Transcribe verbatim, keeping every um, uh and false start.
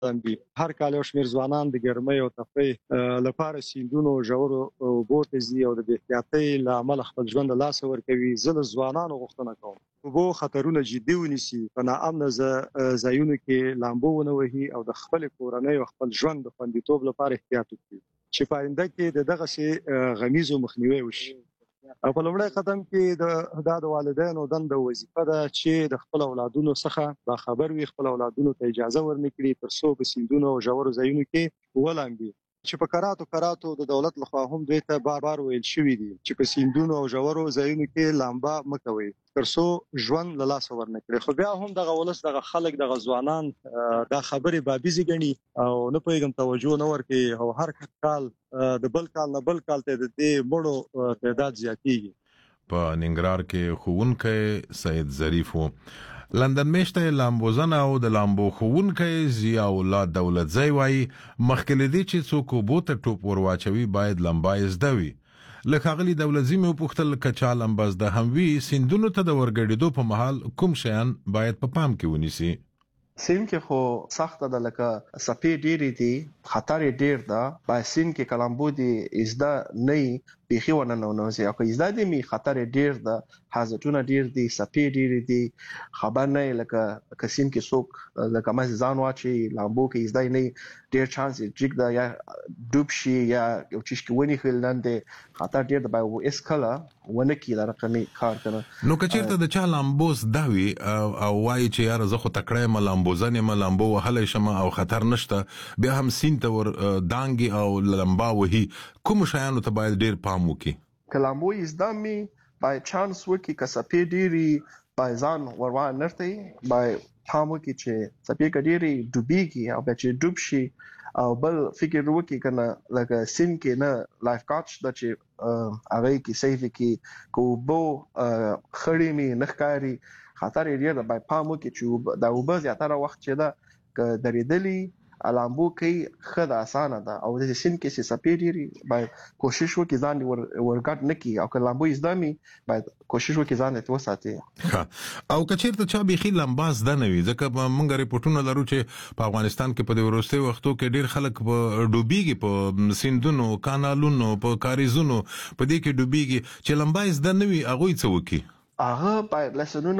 دي هر کال یو شمېر ځوانان د ګرمۍ او تفریح لپاره سیندونو ژورو اوبو ته ځي او د بې احتیاطۍ له امله خپل ژوند له لاسه ورکوي. زه له ځوانانو غوښتنه کوم اوبو خطرونه جدي ونیسي، په ناامنه ځایونو کې لامبو ونه وهي او د خپلې کورنۍ او خپل ژوند د خوندیتوب لپاره احتیاط وکړي چې په آینده کې د دغسې غمیزو مخنیوی وشي. او په لومړی قدم کې د دا د والدینو دنده وظیفه ده چې د خپل اولادونو څخه باخبر وي، خپل اولادونو ته اجازه ورنکړي تر څو په سیندونو او ژورو ځایونو کې ولامبي، چې په کراتو کراتو د دولت لخوا هم دوی ته بار بار ویل شوي دي چې په سیندونو او ژورو ځایونو کې لامبا مه کوئ تر څو ژوند له لاسه ورنکړي. خو بیا هم دغه ولس دغه خلک دغه ځوانان دا خبرې بابیزې ګڼي او نه پوهېږم توجه نه ورکوي او هر کال د بل کال نه بل کال ته د دې مړو تعداد زیاتېږي. په ننګرهار کې ښوونکی سید ظریف و. لندن میشته لامبوزنه او د لامبو ښوونکی ضیا الله دولتزی وایي مخکې له دې چې څوک اوبو ته ټوپ ور واچوي باید لمبا یې زده وي. له ښاغلي دولتزي مې وپوښتل که چا لمبا زده هم وي سیندونو ته د ورګډېدو په مهال کوم شیان باید په پام کې ونیسي. سین کې خو سخته ده، لکه څپې ډېرې دي، خطر یې ډېر ده. په سین کې که لامبو دې زده نه وي بیخي ونه ننوځي، او که زده دې وي خطر یې ډېر ده، حاجتونه ډېر دي، څپې ډېرې دي، خبر نه یې لکه که سین کې څوک لکه مزې ځان واچوي لامبو کې زده نه وي ډېر چانس یې جګ ده یا ډوب شي یا یو چیز کې ونیښي لاندې خطر ډېر ده، باید هیڅ کله ونه کړي دا رقمي کار کنه. نو که چېرته د چا لامبو زده وي او وایي چې یاره زه خو تکړه یم لامبوزن یم لامبو وهلی شم او خطر نشته، بیا هم سیند ته ور دانګي او لمبا وهي، کوم شیانو ته باید ډېر پام وکړي؟ که لامبو یې زده وي باید چانس وکړي، که څپې ډېرې باید ځان ور وانهرتوي، باید پام وکړي چې څپې که ډېرې ډوبېږي او بیا چې ډوب شي، او بل فکر وکړي که نه لکه سیند کې نه لایف گارد شته چې هغه کې سیف کړي، که اوبه خړې مې نه ښکاري خطر یې ډېر ده، باید پام وکړي چې دا اوبه زیاتره وخت چې ده که درېدلي لامبو کوي ښه ده، اسانه ده. او د سیند کې چې څپې ډېرې باید کوشش وکړي ځان یې ورګډ نه کړي، او که لامبو یې زده وي باید کوشش وکړي ځان یې وساتي. او که چېرته چا بیخي لمبا زده نه وي، ځکه موږ ریپورټونه لرو چې په افغانستان کې په دې وروستیو وختو کې ډېر خلک په ډوبېږي په سیندونو کانالونو په کاریزونو په دې کې ډوبېږي، چې لمبا یې زده نه وي هغوی څه وکړي؟ هغه باید لسنونه